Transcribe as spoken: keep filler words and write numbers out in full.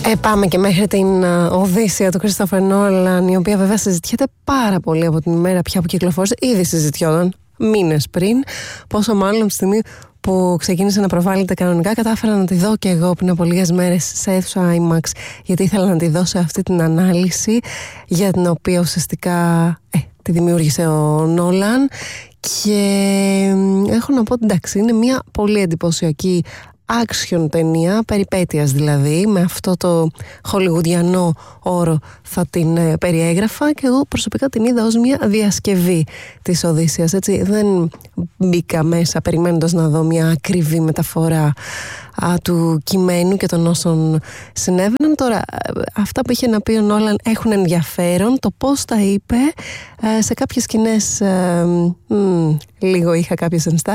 Ε, πάμε και μέχρι την uh, Οδύσσεια του Κρίστοφερ Νόλαν, η οποία βέβαια συζητιέται πάρα πολύ από την ημέρα πια που κυκλοφόρησε. Ήδη συζητιόταν μήνες πριν, πόσο μάλλον τη στιγμή που ξεκίνησε να προβάλλεται κανονικά. Κατάφερα να τη δω και εγώ πριν από λίγες μέρες σε αίθουσα IMAX, γιατί ήθελα να τη δω σε αυτή την ανάλυση για την οποία ουσιαστικά ε, τη δημιούργησε ο Νόλαν. Και έχω να πω ότι εντάξει, είναι μια πολύ εντυπωσιακή action ταινία, περιπέτειας δηλαδή, με αυτό το χολιγουδιανό όρο θα την ε, περιέγραφα, και εγώ προσωπικά την είδα ως μια διασκευή της Οδύσσειας, έτσι. Δεν μπήκα μέσα περιμένοντας να δω μια ακριβή μεταφορά α, του κειμένου και των όσων συνέβαιναν. Τώρα, αυτά που είχε να πει ο Νόλαν έχουν ενδιαφέρον. Το πώς τα είπε, ε, σε κάποιες σκηνές ε, μ, λίγο είχα κάποιες ενστάσεις.